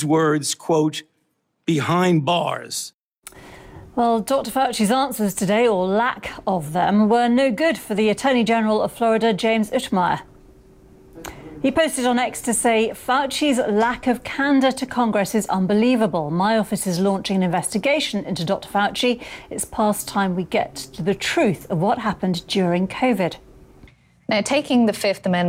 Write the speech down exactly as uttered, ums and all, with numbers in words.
use words, quote, behind bars. Well, Doctor Fauci's answers today, or lack of them, were no good for the Attorney General of Florida, James Utmeyer. He posted on X to say, Fauci's lack of candour to Congress is unbelievable. My office is launching an investigation into Doctor Fauci. It's past time we get to the truth of what happened during COVID. Now, taking the Fifth Amendment